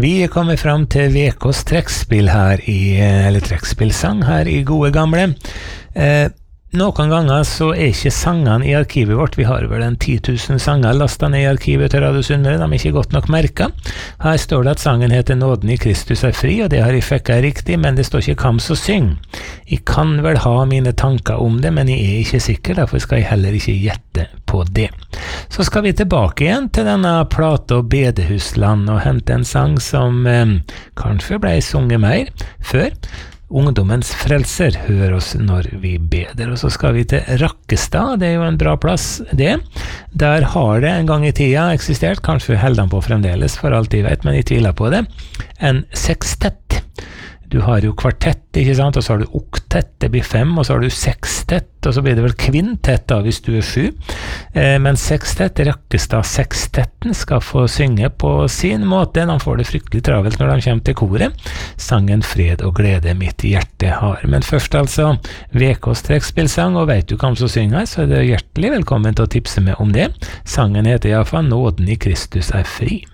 Vi er kommet fram til VKs trekkspill eller trekkspillsang her i gode gamle. Noen ganger så er ikke sangene i arkivet vårt, vi har vel 10 000 sanger lastet ned i arkivet til Radio Sunnmøre, de er ikke godt nok merket. Her står det at sangen heter Nåden i Kristus er fri, og det har jeg fikket riktig, men det står ikke hvem som synger. Jeg kan vel ha mine tanker om det, men jeg er ikke sikker, derfor skal jeg heller ikke gjette på det. Så skal vi tilbake igjen til denne plate- og bedehusland og hente en sang som kanskje ble sunget mer før. Ungdommens frelser, hør oss når vi beder. Og så skal vi til Rakkestad, det er jo en bra plass det. Der har det en gang i tida eksistert, kanskje holder de på fremdeles for alt jeg vet, men jeg tviler på det, en sekstett. Du har jo kvartett, ikke sant, og så har du oktett, det blir 5, og så har du sekstett, og så blir det vel kvintett da, hvis du er 7. Men sekstett, Rakkestad sekstetten, skal få synge på sin måte. De får det fryktelig travelt når de kommer til koret. Sangen Fred og glede mitt hjerte har. Men først altså, VKs trekkspillsang, og vet du hvem som synger, så er det hjertelig velkommen til å tipse meg om det. Sangen heter i hvert fall Nåden i Kristus er fri.